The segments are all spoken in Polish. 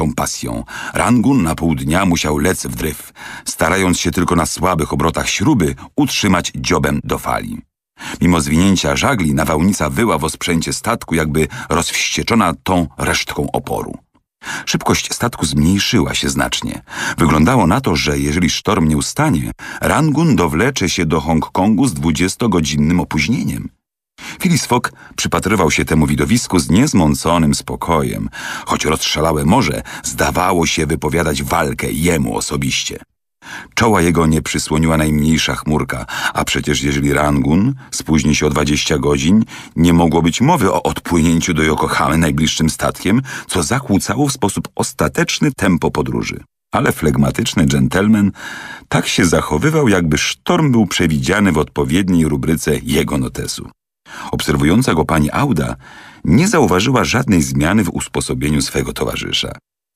pasją. Rangoon na pół dnia musiał lec w dryf, starając się tylko na słabych obrotach śruby utrzymać dziobem do fali. Mimo zwinięcia żagli nawałnica wyła w osprzęcie statku, jakby rozwścieczona tą resztką oporu. Szybkość statku zmniejszyła się znacznie. Wyglądało na to, że jeżeli sztorm nie ustanie, Rangoon dowlecze się do Hongkongu z 20-godzinnym opóźnieniem. Phileas Fogg przypatrywał się temu widowisku z niezmąconym spokojem, choć rozszalałe morze zdawało się wypowiadać walkę jemu osobiście. Czoła jego nie przysłoniła najmniejsza chmurka, a przecież jeżeli Rangoon spóźni się o 20 godzin, nie mogło być mowy o odpłynięciu do Yokohamy najbliższym statkiem, co zakłócało w sposób ostateczny tempo podróży. Ale flegmatyczny dżentelmen tak się zachowywał, jakby sztorm był przewidziany w odpowiedniej rubryce jego notesu. Obserwująca go pani Auda nie zauważyła żadnej zmiany w usposobieniu swego towarzysza.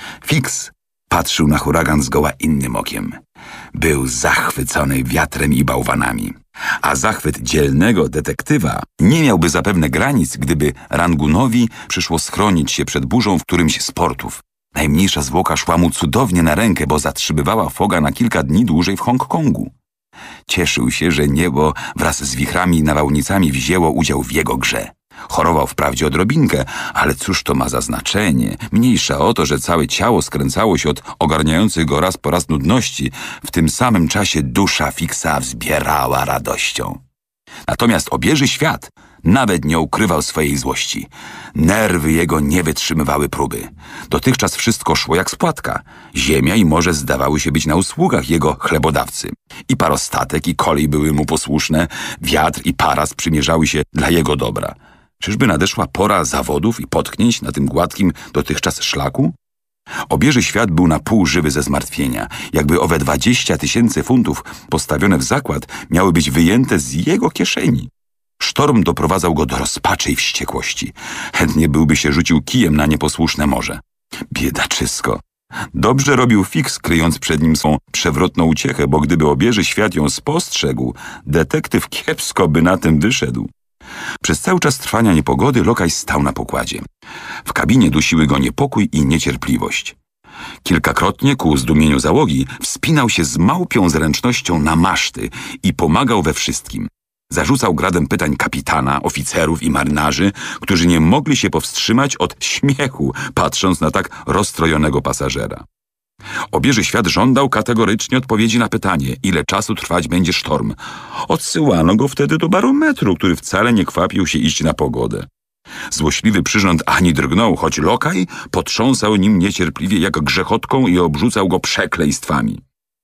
Fix patrzył na huragan zgoła innym okiem. Był zachwycony wiatrem i bałwanami, a zachwyt dzielnego detektywa nie miałby zapewne granic, gdyby Rangoonowi przyszło schronić się przed burzą w którymś z portów. Najmniejsza zwłoka szła mu cudownie na rękę, bo zatrzymywała Fogga na kilka dni dłużej w Hongkongu. Cieszył się, że niebo wraz z wichrami i nawałnicami wzięło udział w jego grze. Chorował wprawdzie odrobinkę, ale cóż to ma za znaczenie? Mniejsza o to, że całe ciało skręcało się od ogarniających go raz po raz nudności. W tym samym czasie dusza Fixa wzbierała radością. Natomiast obieży świat nawet nie ukrywał swojej złości. Nerwy jego nie wytrzymywały próby. Dotychczas wszystko szło jak z płatka. Ziemia i morze zdawały się być na usługach jego chlebodawcy. I parostatek, i kolej były mu posłuszne, wiatr i para sprzymierzały się dla jego dobra. Czyżby nadeszła pora zawodów i potknięć na tym gładkim dotychczas szlaku? Obieży świat był na pół żywy ze zmartwienia, jakby owe 20 000 funtów postawione w zakład miały być wyjęte z jego kieszeni. Sztorm doprowadzał go do rozpaczy i wściekłości. Chętnie byłby się rzucił kijem na nieposłuszne morze. Biedaczysko. Dobrze robił Fix, kryjąc przed nim swą przewrotną uciechę, bo gdyby obieży świat ją spostrzegł, detektyw kiepsko by na tym wyszedł. Przez cały czas trwania niepogody lokaj stał na pokładzie. W kabinie dusiły go niepokój i niecierpliwość. Kilkakrotnie ku zdumieniu załogi wspinał się z małpią zręcznością na maszty i pomagał we wszystkim. Zarzucał gradem pytań kapitana, oficerów i marynarzy, którzy nie mogli się powstrzymać od śmiechu, patrząc na tak rozstrojonego pasażera. Obieży świat żądał kategorycznie odpowiedzi na pytanie, ile czasu trwać będzie sztorm. Odsyłano go wtedy do barometru, który wcale nie kwapił się iść na pogodę. Złośliwy przyrząd ani drgnął, choć lokaj potrząsał nim niecierpliwie jak grzechotką i obrzucał go przekleństwami.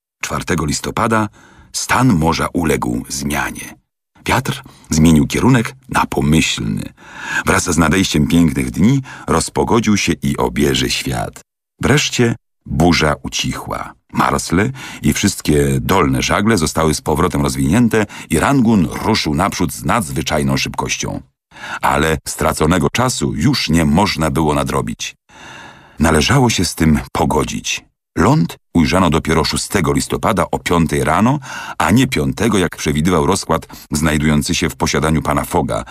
4 listopada stan morza uległ zmianie. Wiatr zmienił kierunek na pomyślny. Wraz z nadejściem pięknych dni rozpogodził się i obieży świat. Wreszcie burza ucichła. Marsle i wszystkie dolne żagle zostały z powrotem rozwinięte i Rangoon ruszył naprzód z nadzwyczajną szybkością. Ale straconego czasu już nie można było nadrobić. Należało się z tym pogodzić. Ląd ujrzano dopiero 6 listopada o 5 rano, a nie 5, jak przewidywał rozkład znajdujący się w posiadaniu pana Fogga.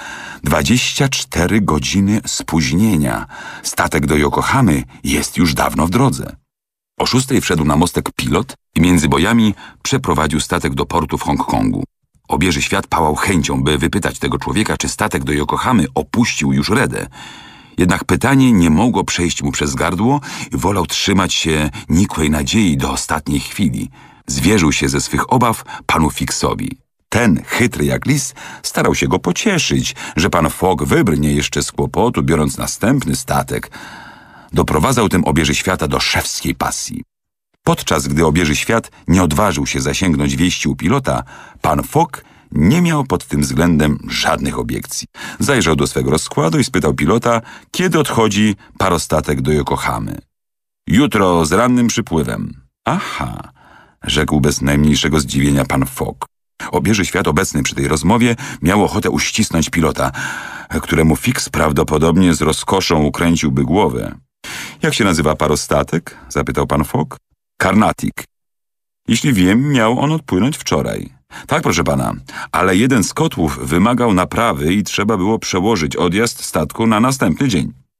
24 godziny spóźnienia. Statek do Yokohamy jest już dawno w drodze. O 6 wszedł na mostek pilot i między bojami przeprowadził statek do portu w Hongkongu. Obieży świat pałał chęcią, by wypytać tego człowieka, czy statek do Yokohamy opuścił już Redę. Jednak pytanie nie mogło przejść mu przez gardło i wolał trzymać się nikłej nadziei do ostatniej chwili. Zwierzył się ze swych obaw panu Fixowi. Ten, chytry jak lis, starał się go pocieszyć, że pan Fogg wybrnie jeszcze z kłopotu, biorąc następny statek. Doprowadzał tym obieży świata do szewskiej pasji. Podczas gdy obieży świat nie odważył się zasięgnąć wieści u pilota, pan Fogg nie miał pod tym względem żadnych obiekcji. Zajrzał do swego rozkładu i spytał pilota, kiedy odchodzi parostatek do Yokohamy. Jutro z rannym przypływem. Aha, rzekł bez najmniejszego zdziwienia pan Fogg. Obieży świat obecny przy tej rozmowie miał ochotę uścisnąć pilota, któremu Fix prawdopodobnie z rozkoszą ukręciłby głowę. Jak się nazywa parostatek? Zapytał pan Fogg. Carnatic. Jeśli wiem, miał on odpłynąć wczoraj. Tak, proszę pana, ale jeden z kotłów wymagał naprawy i trzeba było przełożyć odjazd statku na następny dzień.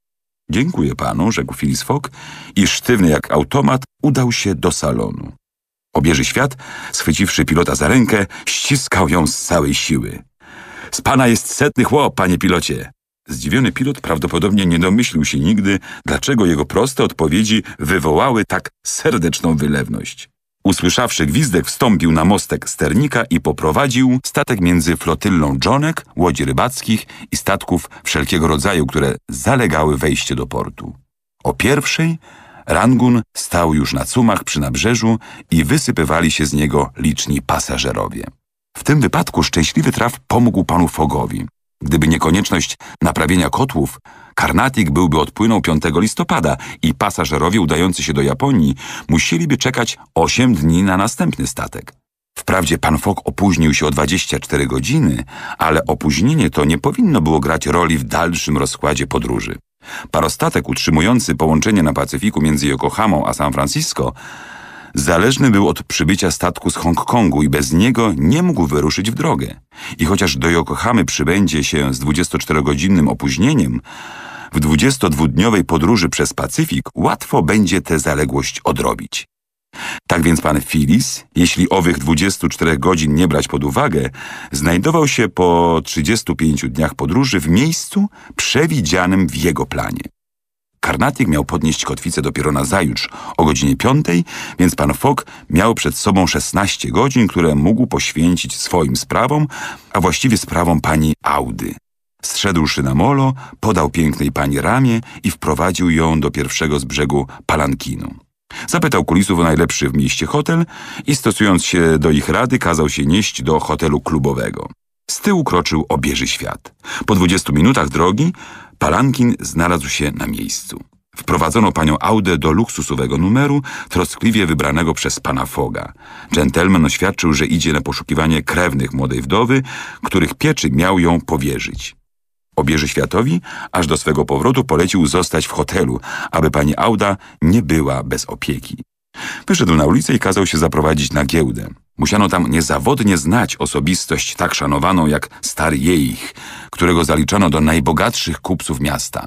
Dziękuję panu, rzekł Phileas Fogg i sztywny jak automat udał się do salonu. Obieży świat, schwyciwszy pilota za rękę, ściskał ją z całej siły. Z pana jest setny chłop, panie pilocie. Zdziwiony pilot prawdopodobnie nie domyślił się nigdy, dlaczego jego proste odpowiedzi wywołały tak serdeczną wylewność. Usłyszawszy gwizdek, wstąpił na mostek sternika i poprowadził statek między flotyllą dżonek, łodzi rybackich i statków wszelkiego rodzaju, które zalegały wejście do portu. O pierwszej Rangoon stał już na cumach przy nabrzeżu i wysypywali się z niego liczni pasażerowie. W tym wypadku szczęśliwy traf pomógł panu Foggowi. Gdyby nie konieczność naprawienia kotłów, Carnatic byłby odpłynął 5 listopada i pasażerowie udający się do Japonii musieliby czekać 8 dni na następny statek. Wprawdzie pan Fogg opóźnił się o 24 godziny, ale opóźnienie to nie powinno było grać roli w dalszym rozkładzie podróży. Parostatek utrzymujący połączenie na Pacyfiku między Yokohamą a San Francisco zależny był od przybycia statku z Hongkongu i bez niego nie mógł wyruszyć w drogę. I chociaż do Yokohamy przybędzie się z 24-godzinnym opóźnieniem, w 22-dniowej podróży przez Pacyfik łatwo będzie tę zaległość odrobić. Tak więc pan Phileas, jeśli owych 24 godzin nie brać pod uwagę, znajdował się po 35 dniach podróży w miejscu przewidzianym w jego planie. Carnatic miał podnieść kotwicę dopiero nazajutrz o godzinie 5, więc pan Fogg miał przed sobą 16 godzin, które mógł poświęcić swoim sprawom, a właściwie sprawom pani Audy. Zszedłszy na molo, podał pięknej pani ramię i wprowadził ją do pierwszego z brzegu palankinu. Zapytał kulisów o najlepszy w mieście hotel i stosując się do ich rady, kazał się nieść do hotelu klubowego. Z tyłu kroczył obieży świat. Po 20 minutach drogi palankin znalazł się na miejscu. Wprowadzono panią Audę do luksusowego numeru, troskliwie wybranego przez pana Fogga. Dżentelmen oświadczył, że idzie na poszukiwanie krewnych młodej wdowy, których pieczy miał ją powierzyć. Obieży światowi, aż do swego powrotu polecił zostać w hotelu, aby pani Auda nie była bez opieki. Wyszedł na ulicę i kazał się zaprowadzić na giełdę. Musiano tam niezawodnie znać osobistość tak szanowaną jak stary Jeich, którego zaliczano do najbogatszych kupców miasta.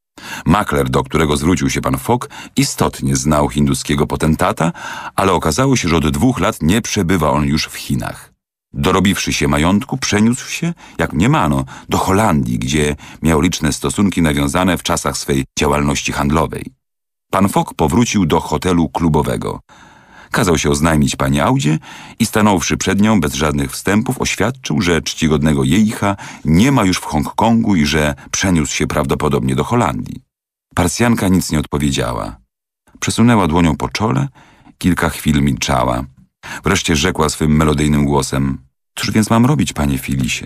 Makler, do którego zwrócił się pan Fogg, istotnie znał hinduskiego potentata, ale okazało się, że od 2 lat nie przebywa on już w Chinach. Dorobiwszy się majątku, przeniósł się, jak mniemano, do Holandii, gdzie miał liczne stosunki nawiązane w czasach swej działalności handlowej. Pan Fogg powrócił do hotelu klubowego. Kazał się oznajmić pani Audzie i stanąwszy przed nią bez żadnych wstępów oświadczył, że czcigodnego Jeicha nie ma już w Hongkongu i że przeniósł się prawdopodobnie do Holandii. Parsjanka nic nie odpowiedziała. Przesunęła dłonią po czole, kilka chwil milczała. Wreszcie rzekła swym melodyjnym głosem: cóż więc mam robić, panie Philisie?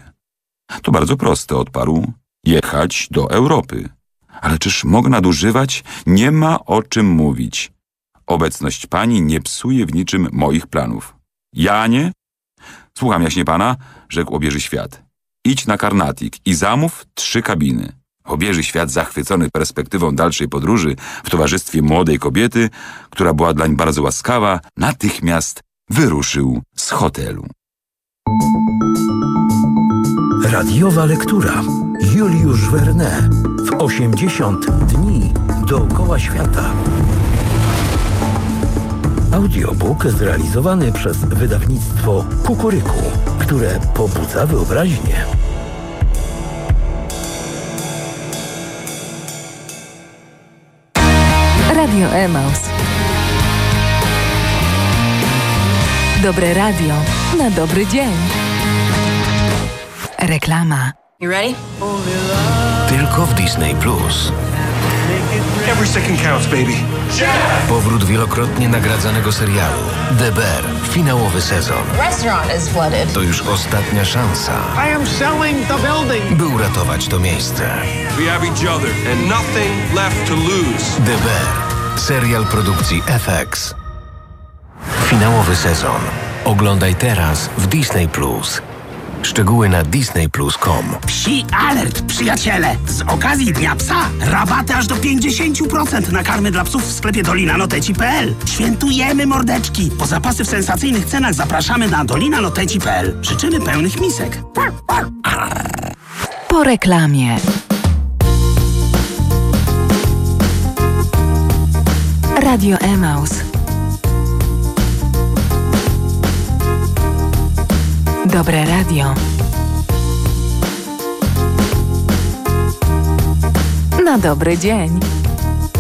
To bardzo proste, odparł. Jechać do Europy. Ale czyż mogę nadużywać? Nie ma o czym mówić. Obecność pani nie psuje w niczym moich planów. Ja nie? Słucham jaśnie pana, rzekł obieży świat. Idź na Carnatic i zamów 3 kabiny. Obieży świat, zachwycony perspektywą dalszej podróży w towarzystwie młodej kobiety, która była dlań bardzo łaskawa, natychmiast wyruszył z hotelu. Radiowa lektura. Juliusz Verne w 80 dni dookoła świata. Audiobook zrealizowany przez wydawnictwo Kukuryku, które pobudza wyobraźnię. Radio Emaus. Dobre radio na dobry dzień. Reklama. You ready? Tylko w Disney Plus. Every second counts, baby. Powrót wielokrotnie nagradzanego serialu The Bear, finałowy sezon. Restaurant is flooded. To już ostatnia szansa, I am selling the building. by uratować to miejsce. We have each other and nothing left to lose. The Bear, serial produkcji FX. Finałowy sezon. Oglądaj teraz w Disney Plus. Szczegóły na disneyplus.com. Psi alert, przyjaciele! Z okazji Dnia Psa rabaty aż do 50% na karmy dla psów w sklepie dolinanoteci.pl. Świętujemy, mordeczki! Po zapasy w sensacyjnych cenach zapraszamy na dolinanoteci.pl. Życzymy pełnych misek. Po reklamie. Radio Emaus. Dobre radio. Na dobry dzień.